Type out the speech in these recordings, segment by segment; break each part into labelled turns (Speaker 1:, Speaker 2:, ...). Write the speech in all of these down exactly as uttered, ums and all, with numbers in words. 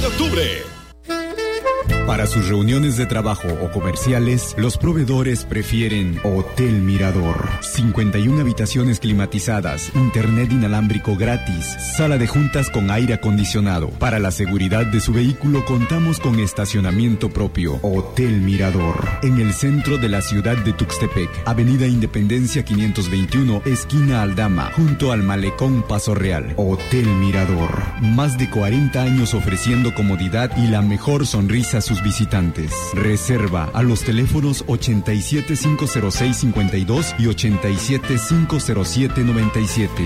Speaker 1: de octubre.
Speaker 2: Para sus reuniones de trabajo o comerciales, los proveedores prefieren Hotel Mirador. cincuenta y una habitaciones climatizadas, internet inalámbrico gratis, sala de juntas con aire acondicionado. Para la seguridad de su vehículo contamos con estacionamiento propio. Hotel Mirador, en el centro de la ciudad de Tuxtepec, Avenida Independencia quinientos veintiuno, esquina Aldama, junto al Malecón Paso Real. Hotel Mirador, más de cuarenta años ofreciendo comodidad y la mejor sonrisa a sus visitantes. Reserva a los teléfonos ochenta y siete, cinco cero seis, cincuenta y dos y ochenta y siete, cinco cero siete, noventa y siete.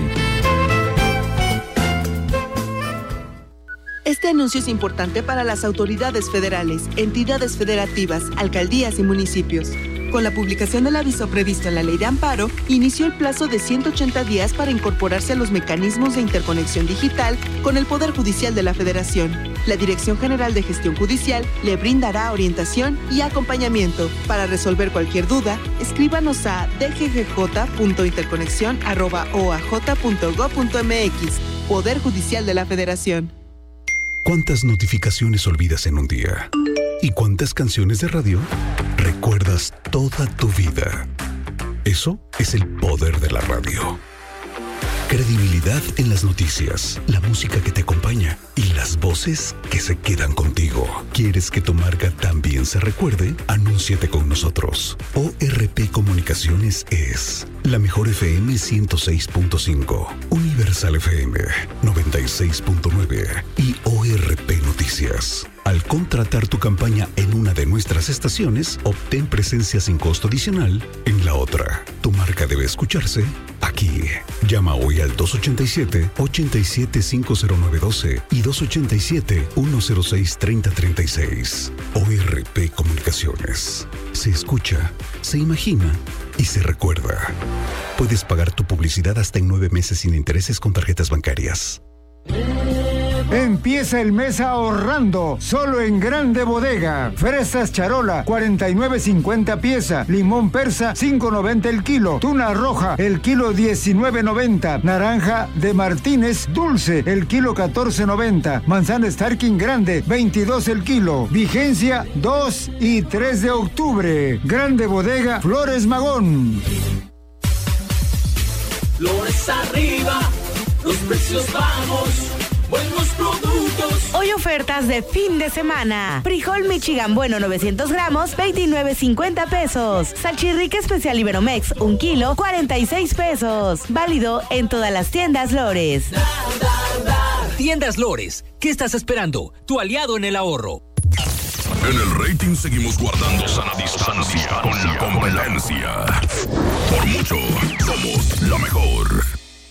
Speaker 3: Este anuncio es importante para las autoridades federales, entidades federativas, alcaldías y municipios. Con la publicación del aviso previsto en la Ley de Amparo, inició el plazo de ciento ochenta días para incorporarse a los mecanismos de interconexión digital con el Poder Judicial de la Federación. La Dirección General de Gestión Judicial le brindará orientación y acompañamiento. Para resolver cualquier duda, escríbanos a d g g j punto interconexión arroba o a j punto gob punto m x. Poder Judicial de la Federación.
Speaker 4: ¿Cuántas notificaciones olvidas en un día? ¿Y cuántas canciones de radio recuerdas toda tu vida? Eso es el poder de la radio. Credibilidad en las noticias, la música que te acompaña y las voces que se quedan contigo. ¿Quieres que tu marca también se recuerde? Anúnciate con nosotros. O R P Comunicaciones es la mejor F M ciento seis punto cinco, Universal F M noventa y seis punto nueve y O R P Noticias. Al contratar tu campaña en una de nuestras estaciones, obtén presencia sin costo adicional en la otra. Tu marca debe escucharse aquí. Llama hoy al dos ochenta y siete, ochenta y siete, cinco cero nueve doce y dos ochenta y siete, uno cero seis, treinta treinta y seis. O R P Comunicaciones. Se escucha, se imagina y se recuerda. Puedes pagar tu publicidad hasta en nueve meses sin intereses con tarjetas bancarias.
Speaker 5: Empieza el mes ahorrando, solo en Grande Bodega. Fresas Charola, cuarenta y nueve cincuenta pieza. Limón persa, cinco noventa el kilo. Tuna roja, el kilo diecinueve noventa. Naranja de Martínez, dulce, el kilo catorce noventa. Manzana Starking grande, veintidós el kilo. Vigencia dos y tres de octubre. Grande Bodega, Flores Magón.
Speaker 6: Flores arriba, los precios bajos. Buenos productos.
Speaker 7: Hoy ofertas de fin de semana. Frijol Michigan Bueno novecientos gramos, veintinueve cincuenta pesos. Salchirrique Especial Iberomex, un kilo, cuarenta y seis pesos. Válido en todas las tiendas Lores.
Speaker 6: Da, da, da.
Speaker 8: Tiendas Lores, ¿qué estás esperando? Tu aliado en el ahorro.
Speaker 1: En el rating seguimos guardando sana distancia.